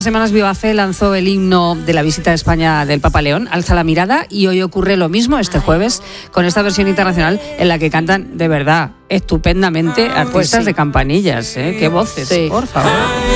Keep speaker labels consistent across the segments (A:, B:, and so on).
A: Semanas Viva Fe lanzó el himno de la visita a España del Papa León, Alza la mirada, y hoy ocurre lo mismo este jueves con esta versión internacional en la que cantan de verdad estupendamente artistas de campanillas, ¿eh? Qué voces, por favor.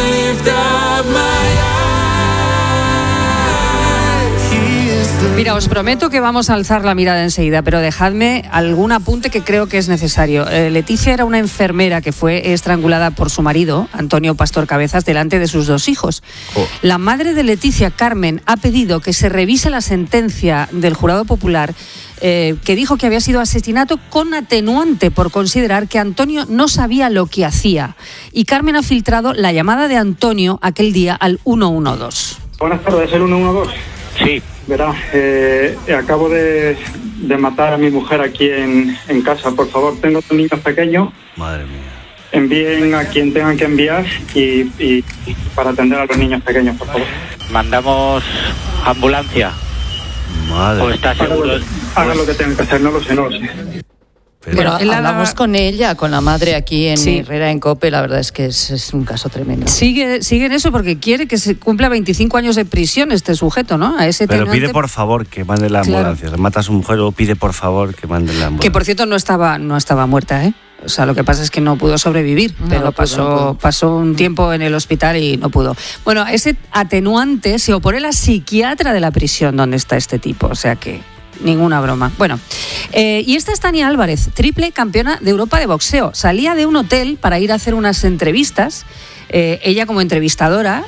A: Mira, os prometo que vamos a alzar la mirada enseguida, pero dejadme algún apunte que creo que es necesario. Leticia era una enfermera que fue estrangulada por su marido, Antonio Pastor Cabezas, delante de sus 2 hijos. La madre de Leticia, Carmen, ha pedido que se revise la sentencia del jurado popular que dijo que había sido asesinato con atenuante por considerar que Antonio no sabía lo que hacía. Y Carmen ha filtrado la llamada de Antonio aquel día al 112.
B: Buenas tardes, ¿es el 112?
C: Sí.
B: Verá, acabo de matar a mi mujer aquí en casa. Por favor, tengo 2 niños pequeños.
C: Madre mía.
B: Envíen a quien tengan que enviar y para atender a los niños pequeños, por favor.
C: Mandamos ambulancia.
D: Madre.
C: ¿O estás seguro?
B: Hagan lo que tengan que hacer, no lo sé.
E: Pero hablamos con ella, con la madre aquí en Herrera, en COPE, la verdad es que es un caso tremendo.
A: Sigue en eso porque quiere que se cumpla 25 años de prisión este sujeto, ¿no? A ese
D: Pero
A: atenuante.
D: pide por favor que mande la ambulancia. Claro. Mata a su mujer o pide por favor que mande la ambulancia.
A: Que por cierto no estaba muerta, ¿eh? O sea, lo que pasa es que no pudo sobrevivir, pero pasó un tiempo en el hospital y no pudo. Bueno, a ese atenuante se opone la psiquiatra de la prisión donde está este tipo, o sea que ninguna broma. Bueno, y esta es Tania Álvarez, triple campeona de Europa de boxeo. Salía de un hotel para ir a hacer unas entrevistas, ella como entrevistadora,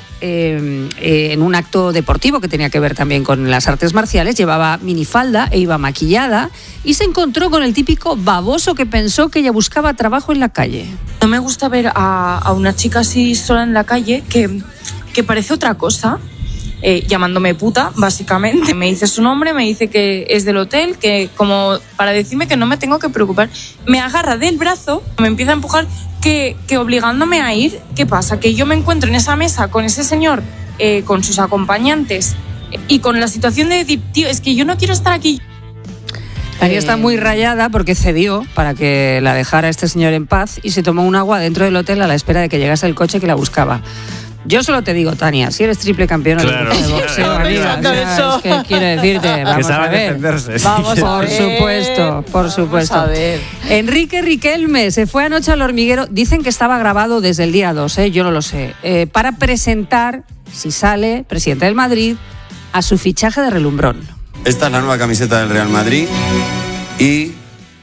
A: en un acto deportivo que tenía que ver también con las artes marciales, llevaba minifalda e iba maquillada y se encontró con el típico baboso que pensó que ella buscaba trabajo en la calle.
F: No me gusta ver a una chica así sola en la calle que parece otra cosa. Llamándome puta, básicamente. Me dice su nombre, me dice que es del hotel, que como para decirme que no me tengo que preocupar. Me agarra del brazo, me empieza a empujar, que obligándome a ir. ¿Qué pasa? Que yo me encuentro en esa mesa con ese señor, con sus acompañantes, y con la situación de decir, tío, es que yo no quiero estar aquí.
A: Tania está muy rayada porque cedió para que la dejara este señor en paz y se tomó un agua dentro del hotel a la espera de que llegase el coche que la buscaba. Yo solo te digo, Tania, si eres triple campeona de boxeo, amiga, es que quiero decirte, vamos a ver.
E: Vamos a ver.
A: Por supuesto.
E: Vamos a ver.
A: Enrique Riquelme se fue anoche al Hormiguero, dicen que estaba grabado desde el día 2, yo no lo sé, para presentar, si sale, presidente del Madrid, a su fichaje de relumbrón.
G: Esta es la nueva camiseta del Real Madrid y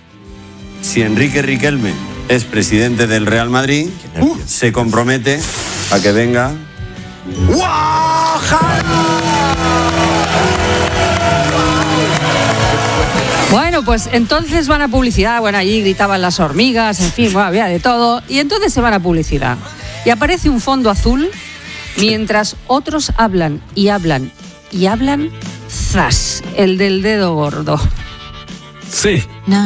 G: si Enrique Riquelme es presidente del Real Madrid, se compromete a que venga.
A: Bueno, pues entonces van a publicidad. Bueno, allí gritaban las hormigas, en fin, bueno, había de todo. Y entonces se van a publicidad. Y aparece un fondo azul mientras otros hablan y hablan y hablan. ¡Zas! El del dedo gordo.
D: Sí.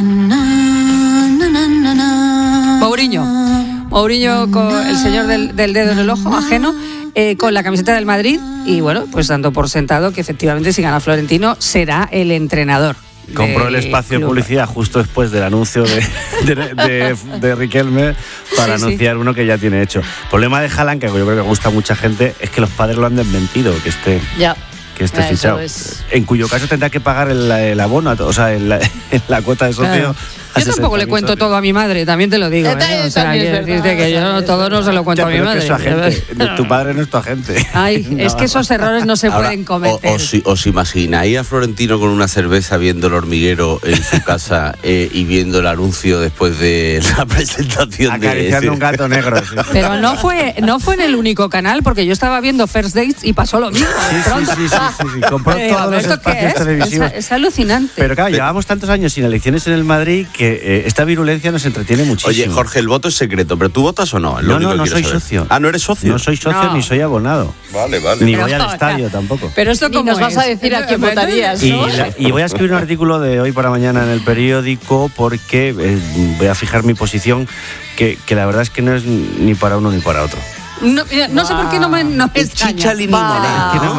A: Mourinho con el señor del dedo en el ojo, ajeno, con la camiseta del Madrid y bueno, pues dando por sentado que efectivamente si gana Florentino será el entrenador.
D: Compró el espacio de publicidad justo después del anuncio de Riquelme para anunciar uno que ya tiene hecho. El problema de Haaland, que yo creo que gusta a mucha gente, es que los padres lo han desmentido, que esté fichado. En cuyo caso tendrá que pagar el abono, o sea, la cuota de socio.
A: Claro. Yo tampoco le cuento todo a mi madre, también te lo digo. O sea, quiero decirte que yo todo no se lo cuento a mi madre.
D: Tu padre no es tu agente.
A: Ay, no. Es que esos errores no se pueden cometer.
G: ¿Os imagináis a Florentino con una cerveza viendo el hormiguero en su casa y viendo el anuncio después de la presentación?
D: Acariciando un gato negro. Sí.
A: Pero no fue en el único canal, porque yo estaba viendo First Dates y pasó lo mismo.
D: Sí. Compró todos los espacios televisivos.
A: Es alucinante.
D: Pero claro, llevamos tantos años sin elecciones en el Madrid que esta virulencia nos entretiene muchísimo.
G: Oye, Jorge, el voto es secreto, ¿pero tú votas o no?
D: No soy socio.
G: Ah, ¿no eres socio?
D: No soy socio ni soy abonado.
G: Vale.
D: Ni voy al estadio tampoco.
A: Pero esto
E: ni nos vas a decir a quién votarías, ¿no?
D: Y voy a escribir un artículo de hoy para mañana en el periódico porque voy a fijar mi posición que la verdad es que no es ni para uno ni para otro.
A: No sé por qué no me extraña.
G: Chicha limonada.
A: No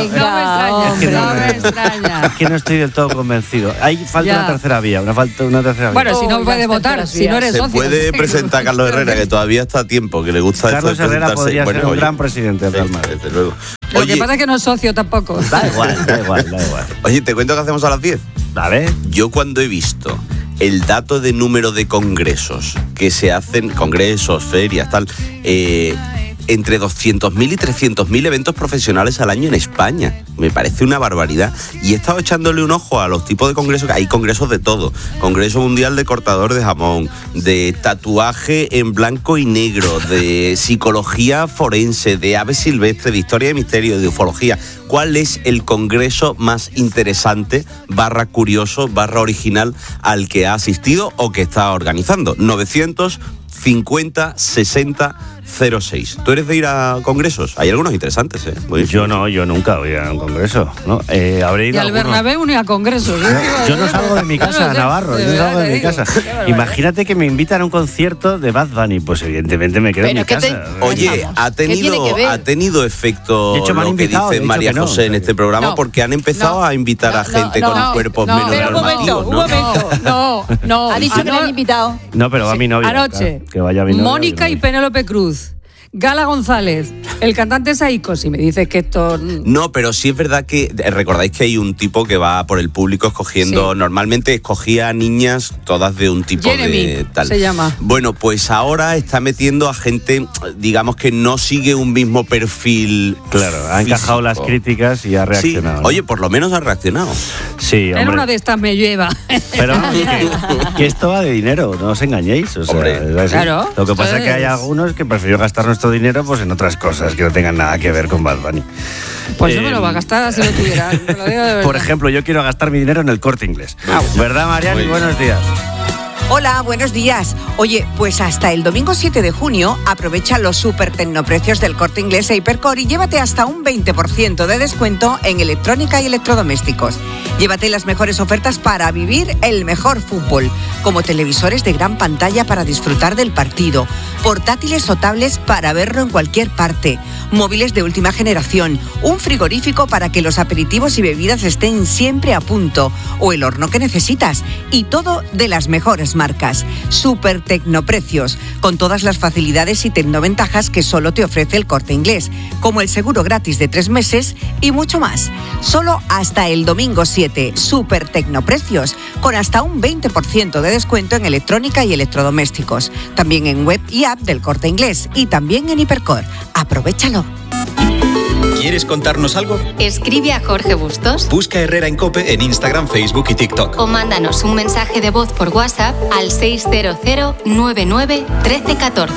A: me extraña.
D: Es que no estoy del todo convencido. Falta una tercera vía.
A: Bueno, si no puede votar, si no eres socio.
H: Se puede presentar a Carlos Herrera, que todavía está a tiempo, que le gusta
D: Carlos
H: esto de
D: Herrera
H: presentarse.
D: podría ser un gran presidente del Real Madrid.
H: Desde luego.
A: Lo que pasa es que no es socio tampoco.
D: Da igual.
H: Oye, ¿te cuento qué hacemos a las 10?
D: A ver.
H: Yo cuando he visto el dato de número de congresos que se hacen, congresos, ferias, tal, entre 200.000 y 300.000 eventos profesionales al año en España. Me parece una barbaridad. Y he estado echándole un ojo a los tipos de congresos. Hay congresos de todo. Congreso mundial de cortador de jamón, de tatuaje en blanco y negro, de psicología forense, de ave silvestre, de historia de misterio, de ufología. ¿Cuál es el congreso más interesante, / curioso, / original al que ha asistido o que está organizando? 950 60 06. ¿Tú eres de ir a congresos? Hay algunos interesantes, ¿eh?
D: Yo nunca voy a un congreso, ¿no? Habré ido
A: y al Bernabéu ni a congresos.
D: Yo no salgo de mi casa, Navarro. Yo no salgo de mi casa. Imagínate que me invitan a un concierto de Bad Bunny. Pues evidentemente me quedo en mi casa.
H: Oye, ha tenido efecto lo que dice María José en este programa, porque han empezado a invitar a gente con cuerpos menos normativos.
A: Un momento. No.
E: Ha dicho que le han invitado.
D: No, pero va mi novia.
A: Anoche.
D: Que vaya mi novia.
A: Mónica y Penélope Cruz. Gala González, el cantante Saiko, si me dices que esto...
H: No, pero sí es verdad que recordáis que hay un tipo que va por el público escogiendo, normalmente escogía a niñas todas de un tipo
A: Jeremy,
H: de tal.
A: Se llama.
H: Bueno, pues ahora está metiendo a gente, digamos que no sigue un mismo perfil.
D: Claro, ha encajado las críticas y ha reaccionado.
H: Sí.
D: ¿No?
H: Oye, por lo menos ha reaccionado.
D: Sí, hombre.
A: En una de estas me lleva.
D: Pero que esto va de dinero, no os engañéis. O sea,
H: hombre,
A: claro.
D: Lo que pasa es que hay algunos que prefieren gastar nuestro dinero pues en otras cosas que no tengan nada que ver con Bad Bunny.
A: Pues yo me lo va a gastar si lo tuviera. Te lo digo de verdad.
D: Por ejemplo, yo quiero gastar mi dinero en el Corte Inglés. ¿Verdad, Mariani? Buenos días.
I: Hola, buenos días. Oye, pues hasta el domingo 7 de junio aprovecha los súper tecnoprecios del Corte Inglés e Hipercor y llévate hasta un 20% de descuento en electrónica y electrodomésticos. Llévate las mejores ofertas para vivir el mejor fútbol, como televisores de gran pantalla para disfrutar del partido, portátiles o tablets para verlo en cualquier parte, móviles de última generación, un frigorífico para que los aperitivos y bebidas estén siempre a punto, o el horno que necesitas, y todo de las mejores marcas. Super tecnoprecios, con todas las facilidades y tecnoventajas que solo te ofrece el Corte Inglés, como el seguro gratis de 3 meses y mucho más. Solo hasta el domingo 7, super tecnoprecios, con hasta un 20% de descuento en electrónica y electrodomésticos. También en web y app del Corte Inglés y también en Hipercor. ¡Aprovechalo!
J: ¿Quieres contarnos algo?
K: Escribe a Jorge Bustos.
J: Busca Herrera en COPE en Instagram, Facebook y TikTok.
K: O mándanos un mensaje de voz por WhatsApp al 600 99 13 14.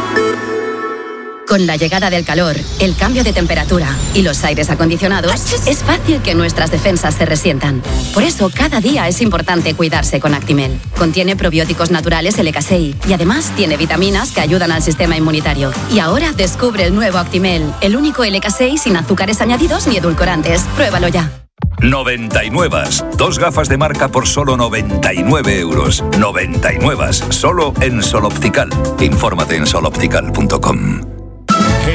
L: Con la llegada del calor, el cambio de temperatura y los aires acondicionados, es fácil que nuestras defensas se resientan. Por eso, cada día es importante cuidarse con Actimel. Contiene probióticos naturales LK6 y además tiene vitaminas que ayudan al sistema inmunitario. Y ahora descubre el nuevo Actimel, el único LK6 sin azúcares añadidos ni edulcorantes. Pruébalo ya.
M: 99. 2 gafas de marca por solo 99 euros. 99. Solo en Sol Optical. Infórmate en soloptical.com.